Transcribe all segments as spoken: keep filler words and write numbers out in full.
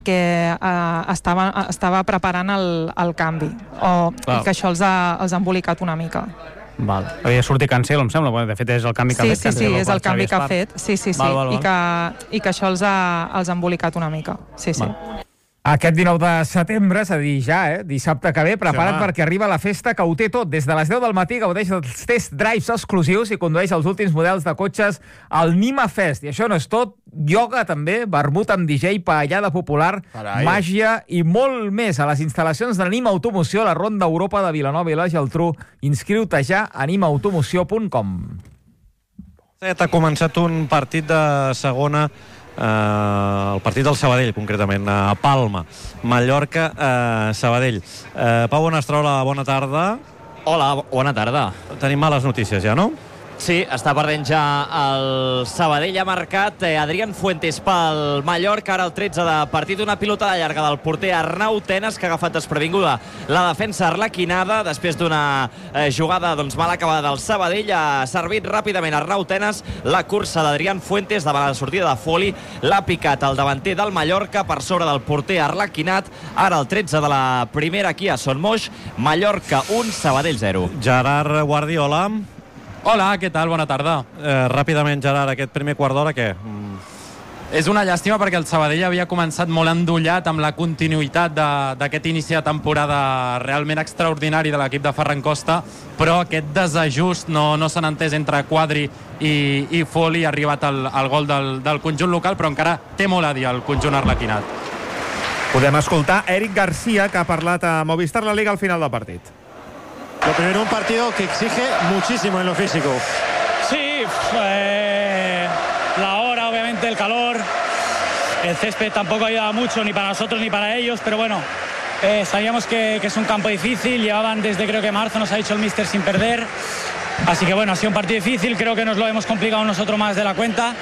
que eh, estava, estava preparant el, el canvi o que això els ha, els ha embolicat una mica. Val. Havia sortit Cancelo, em sembla. De fet, és el canvi que sí, ha fet. Sí, sí, és el canvi que ha fet. Sí, sí, sí. Val, val, val. I, que, I que això els ha, els ha embolicat una mica. Sí, sí. Val. Aquest dinou de setembre, és a dir, ja, eh? dissabte que ve, prepara't sí, perquè arriba la festa que ho té tot. Des de les deu del matí gaudeix dels test drives exclusius i condueix els últims models de cotxes al Nima Fest. I això no és tot, ioga també, vermut amb D J, paellada popular, Carai. màgia i molt més a les instal·lacions de Nima Automoció, la Ronda Europa de Vilanova i la Geltrú. Inscriu-te ja a nima automoció punt com. Ha començat un partit de segona, Uh, el partit del Sabadell, concretament, a Palma, Mallorca, uh, Sabadell. Uh, Pau Bonestrola, bona tarda. Hola, bona tarda. Tenim males notícies ja, no? Sí, està perdent ja el Sabadell. Ha marcat eh, Adrián Fuentes pel Mallorca, ara el tretze de partit. Una pilota de llarga del porter Arnau Tenas, que ha agafat desprevinguda la defensa arlequinada després d'una eh, jugada doncs, mal acabada del Sabadell. Ha servit ràpidament Arnau Tenas la cursa d'Adrián Fuentes davant la sortida de Foli. L'ha picat el davanter del Mallorca per sobre del porter arlequinat. Ara el tretze de la primera aquí a Son Moix. Mallorca un, Sabadell zero. Gerard Guardiola. Hola, què tal? Bona tarda. Eh, ràpidament, Gerard, aquest primer quart d'hora, què? Mm. És una llàstima perquè el Sabadell havia començat molt endollat amb la continuïtat d'aquest inici de temporada realment extraordinari de l'equip de Ferran Costa, però aquest desajust no, no s'ha entès entre Quadri i, i Foli. Ha arribat el, el gol del, del conjunt local, però encara té molt a dir el conjunt arlequinat. Podem escoltar Eric García, que ha parlat a Movistar La Liga al final del partit. Lo primero, un partido que exige muchísimo en lo físico. Sí, eh, la hora, obviamente, el calor. El césped tampoco ayuda mucho, ni para nosotros ni para ellos, pero bueno, eh, sabíamos que, que es un campo difícil. Llevaban desde creo que marzo, nos ha dicho el míster, sin perder. Así que bueno, ha sido un partido difícil, creo que nos lo hemos complicado nosotros más de la cuenta.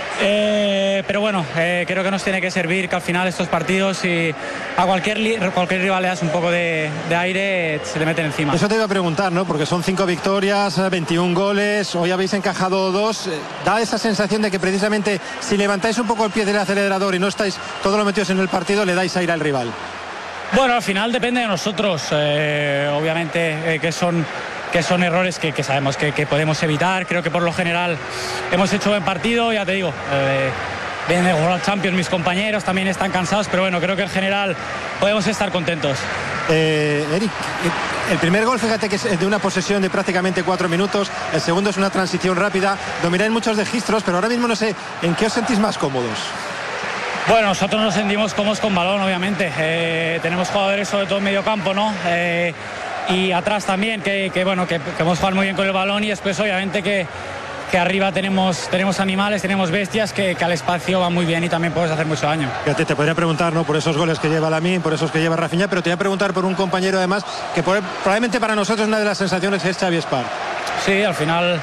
Eh, pero bueno, eh, creo que nos tiene que servir que al final estos partidos, si a cualquier, cualquier rival le das un poco de, de aire, se te meten encima. Eso te iba a preguntar, ¿no? Porque son cinco victorias, veintiún goles, hoy habéis encajado dos. Da esa sensación de que precisamente si levantáis un poco el pie del acelerador y no estáis todos los metidos en el partido, le dais aire al rival. Bueno, al final depende de nosotros, eh, obviamente eh, que son... que son errores que, que sabemos que, que podemos evitar. Creo que por lo general hemos hecho buen partido, ya te digo, eh, vienen de World Champions mis compañeros, también están cansados, pero bueno, creo que en general podemos estar contentos. Eh, Eric, el primer gol, fíjate que es de una posesión de prácticamente cuatro minutos, el segundo es una transición rápida, domináis muchos registros, pero ahora mismo no sé, ¿en qué os sentís más cómodos? Bueno, nosotros nos sentimos cómodos con balón, obviamente. Eh, tenemos jugadores sobre todo en medio campo, ¿no? Eh, y atrás también, que, que bueno, que, que hemos jugado muy bien con el balón, y después obviamente que, que arriba tenemos, tenemos animales, tenemos bestias que, que al espacio va muy bien y también puedes hacer mucho daño. Fíjate, te podría preguntar, ¿no?, por esos goles que lleva Lamine, por esos que lleva Rafinha, pero te voy a preguntar por un compañero además que por, probablemente para nosotros una de las sensaciones es Xavi Espar. Sí, al final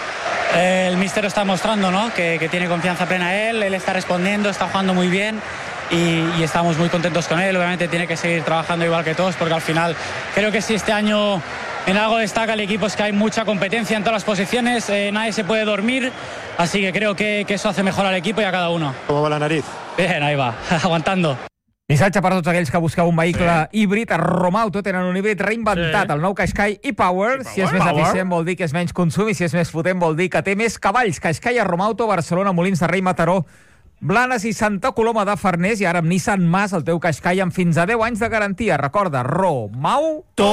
eh, el míster está mostrando, ¿no?, que, que tiene confianza plena él, él está respondiendo, está jugando muy bien. Y, y estamos muy contentos con él. Obviamente tiene que seguir trabajando igual que todos, porque al final creo que si este año en algo destaca el equipo es que hay mucha competencia en todas las posiciones, eh, nadie se puede dormir, así que creo que, que eso hace mejor al equipo y a cada uno. ¿Cómo va la nariz? Bien, ahí va, aguantando. Missatge per tots aquells que busqueu un vehicle sí. híbrid. A Romauto tenen un híbrid reinventat, sí. el nou Qashqai e-Power. Si és més Power. eficient vol dir que és menys consum, i si és més potent vol dir que té més cavalls. Qashqai a Romauto, Barcelona, Molins de Rei, Mataró, Blanes i Santa Coloma de Farners, i ara amb Nissan Mas, el teu Qashqai amb fins a deu anys de garantia. Recorda, Romauto!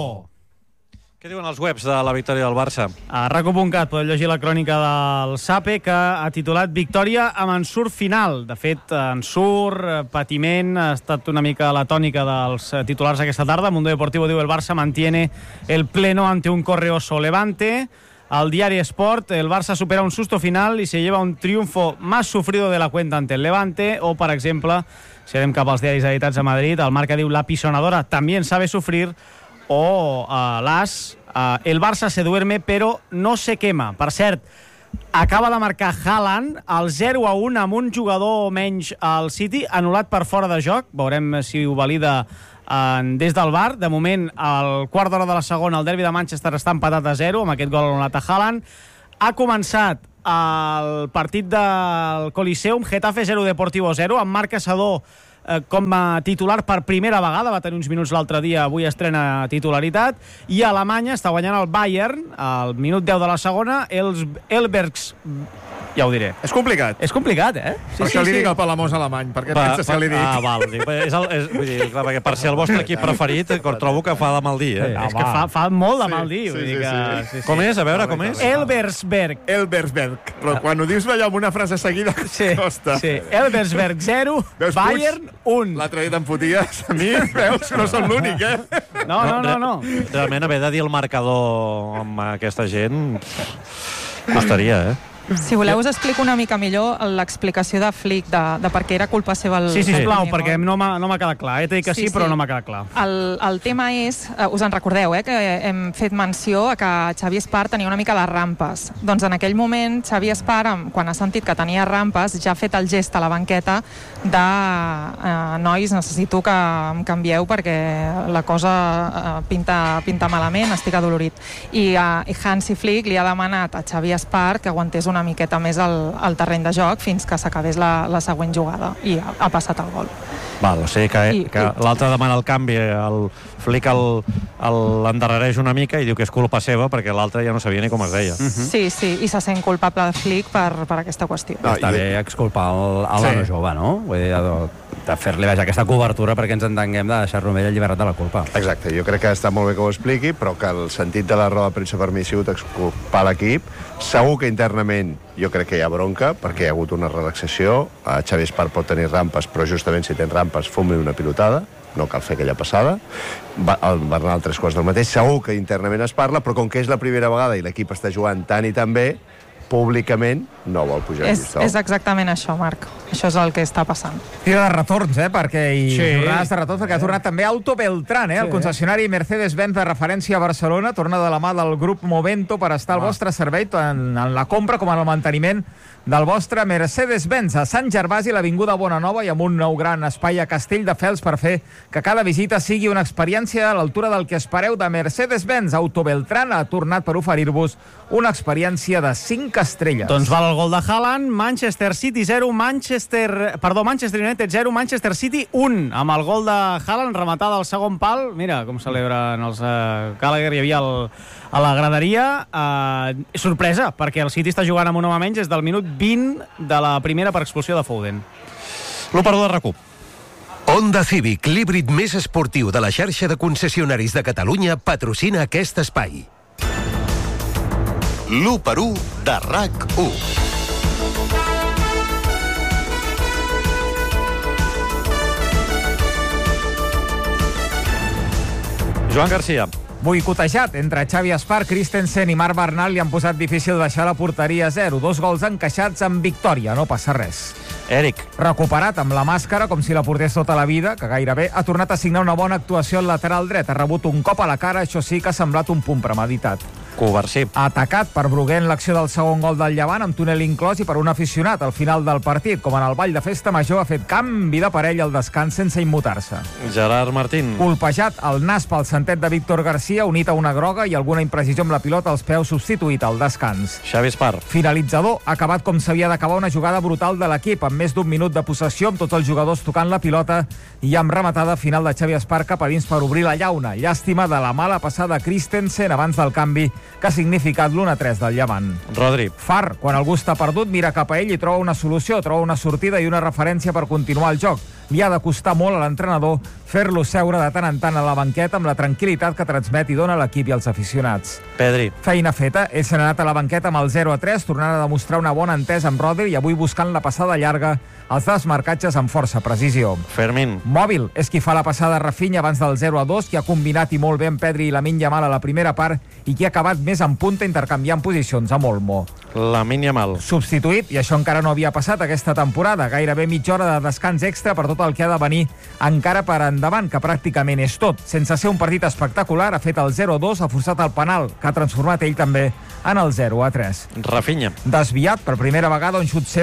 Què diuen els webs de la victòria del Barça? A raco punt cat podeu llegir la crònica del Sape, que ha titulat Victòria amb ensurt final. De fet, ensurt, patiment, ha estat una mica la tònica dels titulars aquesta tarda. Mundo Deportivo diu el Barça mantiene el pleno ante un correoso Levante. Al diari Sport, el Barça supera un susto final y se lleva un triunfo más sufrido de la cuenta ante el Levante. O, per exemple, si anem cap als diaris editats a Madrid, el Marca diu la pisonadora también sabe sufrir. O uh, l'As, uh, el Barça se duerme però no se quema. Per cert, acaba de marcar Haaland al zero a un amb un jugador menys al City, anul·lat per fora de joc. Veurem si ho valida des del V A R. De moment, al quart d'hora de la segona, el derbi de Manchester està empatat a zero amb aquest gol anul·lat a Haaland. Ha començat el partit del Coliseum, Getafe zero, Deportivo zero, amb Marc Caçador eh, com a titular per primera vegada, va tenir uns minuts l'altre dia, avui estrena titularitat, i a Alemanya està guanyant el Bayern, al minut deu de la segona, els Elbergs... Ja ho diré. És complicat. És complicat, eh? Sí, per això sí, li sí. dic el Palamós alemany, perquè pa, penses pa, que li dic. Ah, val. És el, és, vull dir, clar, perquè per ser el vostre equip preferit, trobo que fa de mal dir, eh? Sí, és que fa, fa molt de mal dir. Sí, vull sí, dir que... sí, sí. Sí, sí. Com és? A veure, com és? Elversberg. Elversberg. Però quan ho dius allò amb una frase seguida, sí, costa. Sí. Elversberg zero, Bayern un. L'altre dia te'n foties a mi, veus que no som l'únic, eh? No, no, no, no. Realment haver de dir el marcador amb aquesta gent costaria, eh? Si voleu, us explico una mica millor l'explicació de Flick, de, de per què era culpa seva el... Sí, sí, sisplau, perquè no m'ha no quedat clar. He dit que sí, sí, però sí. no m'ha quedat clar. El, el tema és, us en recordeu, eh, que hem fet menció a que Xavi Espart tenia una mica de rampes. Doncs en aquell moment, Xavi Espart, quan ha sentit que tenia rampes, ja ha fet el gest a la banqueta de eh, nois, necessito que em canvieu perquè la cosa eh, pinta, pinta malament, estic adolorit. I, eh, i Hansi Flick li ha demanat a Xavi Espart que aguantés una miqueta més el, el terreny de joc fins que s'acabés la, la següent jugada i ha, ha passat el gol. Val, o sigui que, I, que i... l'altre demana el canvi, el Flick l'endarrereix una mica i diu que és culpa seva perquè l'altre ja no sabia ni com es deia. Uh-huh. Sí, sí, i se sent culpable de Flick per, per aquesta qüestió. No, Està i... bé exculpar el, el sí. nano jove, no? Vull dir, de, de fer-li aquesta cobertura perquè ens entenguem de deixar-lo ell alliberat de la culpa. Exacte, jo crec que està molt bé que ho expliqui, però que el sentit de la roda de premsa per mi ha sigut exculpar l'equip. Segur que internament jo crec que hi ha bronca, perquè hi ha hagut una relaxació. Xavi Espart pot tenir rampes, però justament si tens rampes, fumi una pilotada, no cal fer aquella passada. Va, el Bernal tres quarts del mateix. Segur que internament es parla, però com que és la primera vegada i l'equip està jugant tant i tan bé, públicament no vol pujar és, és exactament això, Marc. Això és el que està passant. Tira de retorns, eh? Perquè hi sí. jornades de retorns, perquè ha tornat també Auto Beltrán, eh? Sí, el concessionari Mercedes-Benz de referència a Barcelona, torna de la mà del grup Movento per estar al ah. vostre servei tant en la compra com en el manteniment del vostre Mercedes-Benz a Sant Gervasi, l'Avinguda Bonanova, i amb un nou gran espai a Castelldefels per fer que cada visita sigui una experiència a l'altura del que espereu de Mercedes-Benz. Auto Beltrán ha tornat per oferir-vos una experiència de cinc estrelles. Doncs val el gol de Haaland, Manchester City zero, Manchester... Perdó, Manchester United zero, Manchester City un. Amb el gol de Haaland rematada al segon pal. Mira com celebren els uh, Gallagher, hi havia el, a la graderia. Uh, sorpresa, perquè el City està jugant amb un home menys des del minut vint de la primera per expulsió de Foden. L'operador de recup. Honda Civic, l'híbrid més esportiu de la xarxa de concessionaris de Catalunya, patrocina aquest espai. l'u per u de R A C u. Joan Garcia. Boicotejat entre Xavi Espart, Christensen i Marc Bernal li han posat difícil deixar la porteria a zero. Dos gols encaixats amb victòria, no passa res. Eric. Recuperat amb la màscara, com si la portés tota la vida, que gairebé ha tornat a signar una bona actuació al lateral dret. Ha rebut un cop a la cara, això sí que ha semblat un punt premeditat. Covarsí. Atacat per Bruguer en l'acció del segon gol del Llevant, amb túnel inclòs, i per un aficionat al final del partit. Com en el ball de festa major, ha fet canvi de parell al descans sense immutar-se. Gerard Martín. Colpejat al nas pel centet de Víctor Garcia, unit a una groga i alguna imprecisió amb la pilota als peus, substituït al descans. Xavi Espart. Finalitzador, ha acabat com s'havia d'acabar una jugada brutal de l'equip, amb més d'un minut de possessió, amb tots els jugadors tocant la pilota i amb rematada final de Xavi Espart cap a dins per obrir la llauna. Llàstima de la mala passada Christensen abans del canvi que ha significat l'u a tres del Llevant. Rodri. Far, quan algú està perdut, mira cap a ell i troba una solució, troba una sortida i una referència per continuar el joc. Li ha de costar molt a l'entrenador fer-lo seure de tant en tant a la banqueta amb la tranquil·litat que transmet i dona l'equip i els aficionats. Pedri. Feina feta, ell s'ha anat a la banqueta amb el zero a tres, tornant a demostrar una bona entesa amb Rodri i avui buscant la passada llarga els desmarcatges amb força precisió. Fermín. Mòbil és qui fa la passada a Rafinha abans del zero a dos, qui ha combinat i molt bé amb Pedri i Lamine Yamal a la primera part i qui ha acabat més en punta intercanviant posicions amb Olmo. Lamine Yamal. Substituït, i això encara no havia passat aquesta temporada, gairebé mitja hora de descans extra per tot el que ha de venir encara per endavant, que pràcticament és tot. Sense ser un partit espectacular, ha fet el zero a dos, ha forçat el penal, que ha transformat ell també en el zero a tres. Rafinha. Desviat per primera vegada un xut seu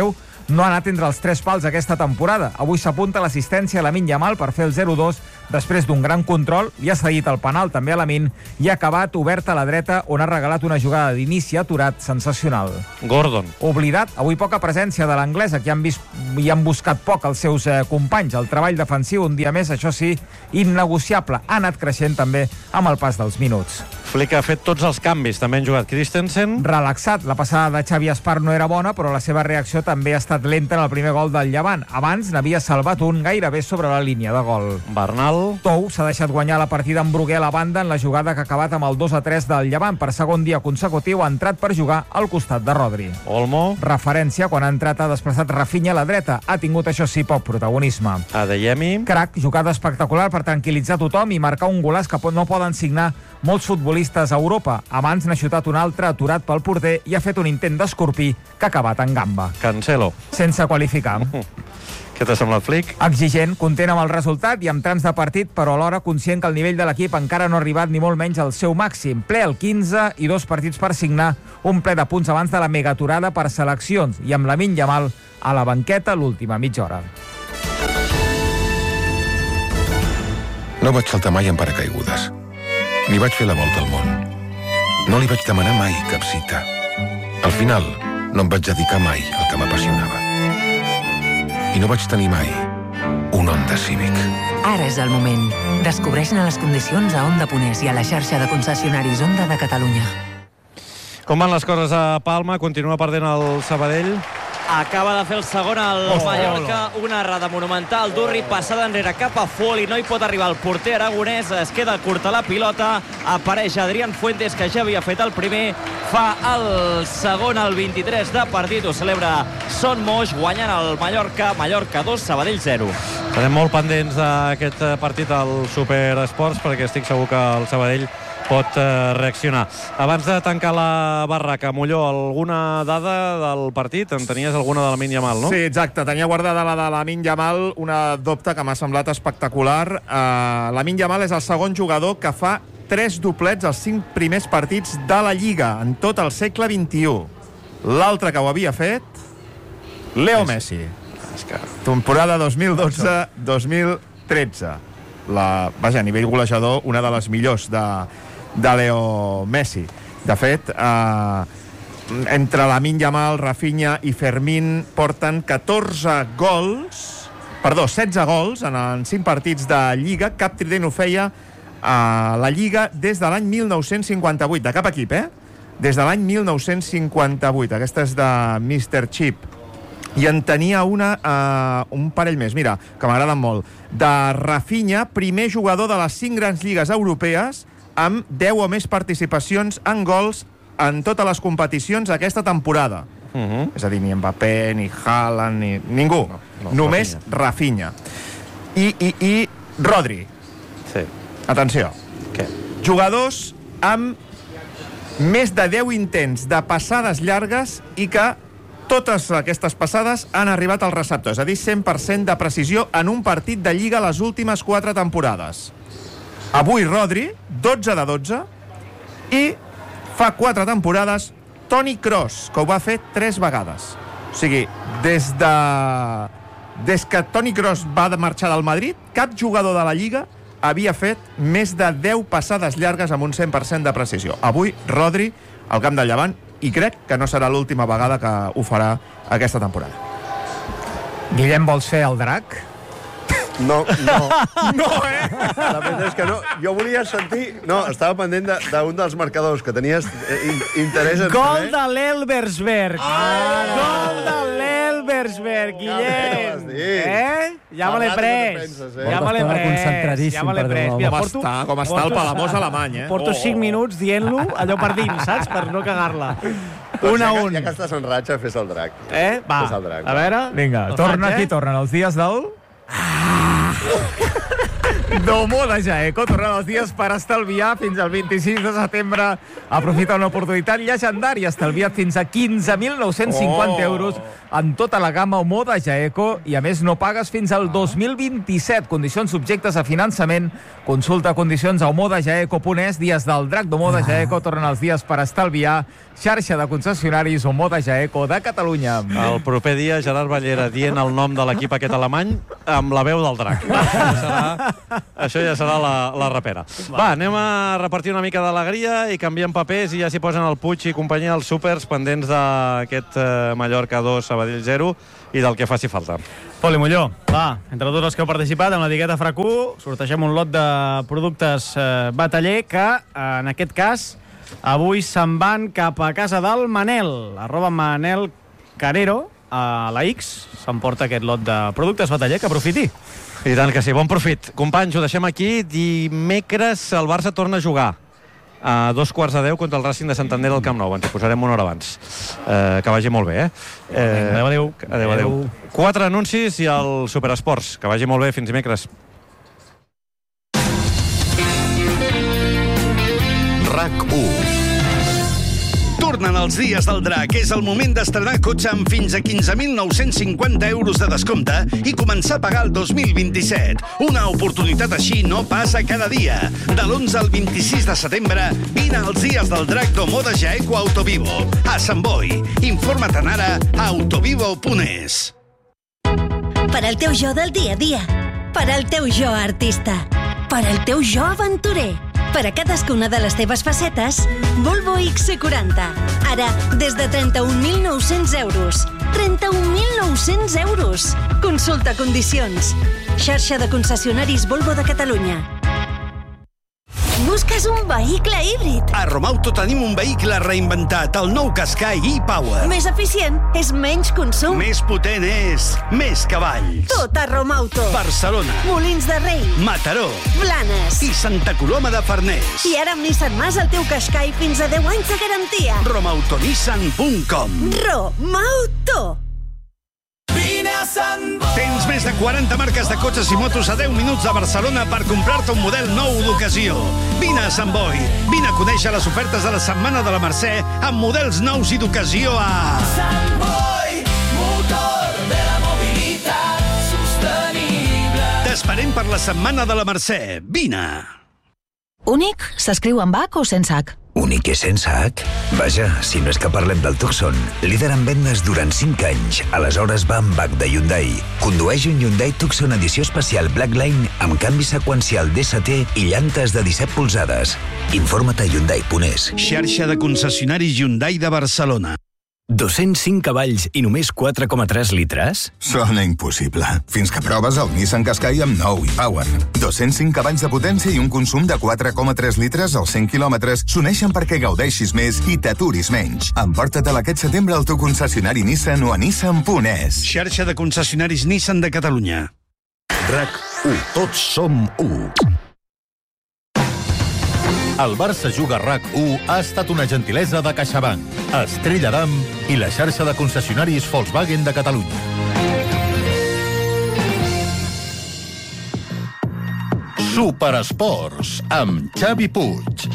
no ha anat entre els tres pals aquesta temporada. Avui s'apunta l'assistència a Lamine Yamal per fer el zero dos després d'un gran control, li ha cedit el penal també a Lamine i ha acabat obert a la dreta on ha regalat una jugada d'inici aturat sensacional. Gordon. Oblidat, avui poca presència de l'anglès, aquí han vist i han buscat poc els seus eh, companys. El treball defensiu, un dia més, això sí, innegociable. Ha anat creixent també amb el pas dels minuts. Flick ha fet tots els canvis, també han jugat Christensen. Relaxat, la passada de Xavi Espar no era bona, però la seva reacció també ha estat lenta en el primer gol del Llevant. Abans n'havia salvat un gairebé sobre la línia de gol. Bernal. Tou s'ha deixat guanyar la partida amb Bruguer a la banda en la jugada que ha acabat amb el dos a tres del Llevant. Per segon dia consecutiu ha entrat per jugar al costat de Rodri. Olmo. Referència, quan ha entrat ha desplaçat Rafinha a la dreta. Ha tingut, això sí, poc protagonisme. Adeyemi. Crac, jugada espectacular per tranquil·litzar tothom i marcar un golaç que no poden signar molts futbolistes a Europa. Abans n'ha xutat un altre aturat pel porter i ha fet un intent d'escorpí que ha acabat en gamba. Cancelo. Sense qualificar. Què t'ha semblat, Flick? Exigent, content amb el resultat i amb trams de partit, però alhora conscient que el nivell de l'equip encara no ha arribat ni molt menys al seu màxim. Ple el quinze i dos partits per signar, un ple de punts abans de la megaturada per seleccions i amb Lamine Yamal a la banqueta l'última mitja hora. No vaig saltar mai en paracaigudes. Ni vaig fer la volta al món. No li vaig demanar mai cap cita. Al final, no em vaig dedicar mai al que m'apassionava. I no vaig tenir mai un Honda Civic. Ara és el moment. Descobreix-ne les condicions a Honda Ponès i a la xarxa de concessionaris Honda de Catalunya. Com van les coses a Palma? Continua perdent el Sabadell? Acaba de fer el segon al Oh, Mallorca, una errada monumental. Durri passada enrere cap a Folli, no hi pot arribar el porter aragonès, es queda curta la pilota, apareix Adrián Fuentes, que ja havia fet el primer, fa el segon al vint-i-tres de partit, ho celebra Son Moix, guanyant el Mallorca, Mallorca dos, Sabadell zero. Estarem molt pendents d'aquest partit al Superesports, perquè estic segur que el Sabadell pot eh, reaccionar. Abans de tancar la barraca, Molló, alguna dada del partit? En tenies alguna de Lamine Yamal, no? Sí, exacte. Tenia guardada la de Lamine Yamal, una dubte que m'ha semblat espectacular. Uh, Lamine Yamal és el segon jugador que fa tres doblets als cinc primers partits de la Lliga en tot el segle vint-i-u. L'altre que ho havia fet, Leo Messi. Temporada dos mil dotze dos mil tretze. La, vaja, a nivell golejador, una de les millors de, de Leo Messi. De fet, eh, entre Lamine Yamal, Rafinha i Fermín porten catorze gols, perdó, setze gols en, en cinc partits de Lliga. Cap trident ho feia a la Lliga des de l'any mil nou-cents cinquanta-vuit. De cap equip, eh? Des de l'any mil nou-cents cinquanta-vuit. Aquesta és de míster Chip. I en tenia una, uh, un parell més, mira, que m'agraden molt. De Rafinha, primer jugador de les cinc grans lligues europees amb deu o més participacions en gols en totes les competicions aquesta temporada. Uh -huh. És a dir, ni Mbappé, ni Haaland, ni ningú. No, no, Només Rafinha. I, i, i Rodri. Sí. Atenció. Què? Jugadors amb més de deu intents de passades llargues i que totes aquestes passades han arribat al receptor, és a dir, cent per cent de precisió en un partit de Lliga les últimes quatre temporades. Avui Rodri, dotze de dotze, i fa quatre temporades Toni Kroos, que ho va fer tres vegades. O sigui, des de... des que Toni Kroos va marxar del Madrid, cap jugador de la Lliga havia fet més de deu passades llargues amb un cent per cent de precisió. Avui Rodri, al camp del Llevant, i crec que no serà l'última vegada que ho farà aquesta temporada. Guillem, vols fer el drac? No, no. No, eh? La veritat és que no. Jo volia sentir... No, estava pendent d'un de, dels marcadors que tenies in, interès en Gol saber. de l'Elversberg. Ah, Gol de l'Elversberg, Guillem. Eh? Ja me l'he pres. Ja me l'he pres. Ja me l'he pres. Mira, com porto, està, com està el Palamós alemany, eh? Porto cinc minuts dient-lo allò per dins, saps? Per no cagar-la. Un a un. Ja que estàs en ratxa, fes el drac. Eh? Va, fes el drac, a veure. Vinga, torna aquí, tornen els dies del... Domoda Jaeco, tornant els dies per estalviar fins al vint-i-sis de setembre. Aprofita una oportunitat llegendària. Estalvia't fins a quinze mil nou-cents cinquanta oh. euros en tota la gamma Omoda Jaeco i, a més, no pagues fins al dos mil vint-i-set. Condicions subjectes a finançament. Consulta condicions a omoda jaeco punt es. Dies del drac d'Omoda Jaeco. Tornen els dies per estalviar. Xarxa de concessionaris Omoda Jaeco de Catalunya. El proper dia, Gerard Ballera dient el nom de l'equip aquest alemany amb la veu del drac. Això, serà, això ja serà la, la rapera. Va, anem a repartir una mica d'alegria i canviem papers i ja s'hi posen el Puig i companyia dels súpers pendents d'aquest eh, Mallorca dos, Sabadell zero i del que faci falta. Poli Molló, va, entre tots els que heu participat amb l'etiqueta F R Q, sortegem un lot de productes eh, Bataller que, en aquest cas, avui se'n van cap a casa del Manel, arroba Manel Carero, a la X, s'emporta aquest lot de productes Bataller, que aprofiti. I tant que sí, bon profit. Companys, ho deixem aquí. Dimecres el Barça torna a jugar a dos quarts de deu contra el Racing de Santander al Camp Nou. Ens hi posarem una hora abans. Eh, que vagi molt bé, eh? eh adéu, adéu. Adéu, adéu. Quatre anuncis i el Superesports. Que vagi molt bé. Fins dimecres. RAC u. Tornen els dies del drac. És el moment d'estrenar cotxe amb fins a quinze mil nou-cents cinquanta euros de descompte i començar a pagar el dos mil vint-i-set. Una oportunitat així no passa cada dia. De l'onze al vint-i-sis de setembre, vine als dies del drac d'Omoda Jaeco Autovivo. A Sant Boi. Informa't ara a autovivo punt es. Per al teu jo del dia a dia. Per al teu jo artista. Per al teu jo aventurer. Per a cadascuna de les teves facetes, Volvo X C quaranta. Ara, des de trenta-un mil nou-cents euros. trenta-un mil nou-cents euros. Consulta condicions. Xarxa de concessionaris Volvo de Catalunya. Busques un vehicle híbrid? A Romauto tenim un vehicle reinventat, el nou Qashqai e-Power. Més eficient és menys consum. Més potent és més cavalls. Tot a Romauto. Barcelona. Molins de Rei. Mataró. Blanes. I Santa Coloma de Farners. I ara amb Nissan Mas el teu Qashqai fins a deu anys de garantia. romautonissan punt com. Romauto. Tens més de quaranta marques de cotxes i motos a deu minuts de Barcelona per comprar-te un model nou d'ocasió. Vine a Sant Boi. Vine a conèixer les ofertes de la Setmana de la Mercè amb models nous i d'ocasió a... Sant Boi, motor de la mobilitat sostenible. T'esperem per la Setmana de la Mercè. Vine. Únic s'escriu amb H o sense H? Únic i sense H? Vaja, si no és que parlem del Tucson, líder en vendes durant cinc anys. Aleshores va amb H de Hyundai. Condueix un Hyundai Tucson edició especial Blackline amb canvi seqüencial D S T i llantes de disset polzades. Informa't a hyundai punt es. Xarxa de concessionaris Hyundai de Barcelona. dos-cents cinc cavalls i només quatre coma tres litres? Sona impossible. Fins que proves el Nissan Qashqai amb nou e-Power. dos-cents cinc cavalls de potència i un consum de quatre coma tres litres als cent quilòmetres s'uneixen perquè gaudeixis més i t'aturis menys. Emporta-te'l aquest setembre al teu concessionari Nissan o a nissan punt es. Xarxa de concessionaris Nissan de Catalunya. RAC u. Tots som u. El Barça Juga RAC u ha estat una gentilesa de CaixaBank, Estrella d'Am i la xarxa de concessionaris Volkswagen de Catalunya. Superesports amb Xavi Puig.